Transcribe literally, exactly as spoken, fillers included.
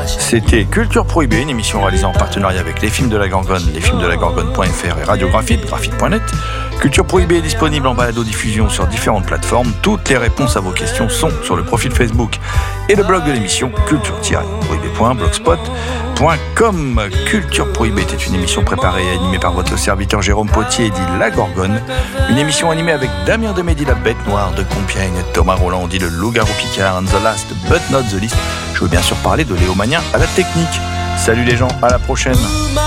C'était Culture Prohibée, une émission réalisée en partenariat avec les films de la Gorgone, lesfilmsdelagorgone.fr et radiographite, graphite point net. Culture Prohibée est disponible en balado-diffusion sur différentes plateformes. Toutes les réponses à vos questions sont sur le profil Facebook et le blog de l'émission culture tiret prohibée point blogspot point com. Culture Prohibée était une émission préparée et animée par votre serviteur Jérôme Potier, dit La Gorgone. Une émission animée avec Damien Demedi, la bête noire de Compiègne, Thomas Roland, dit le loup-garou Picard, and the last but not the least, je veux bien sûr parler de Léo Magnin à la technique. Salut les gens, à la prochaine.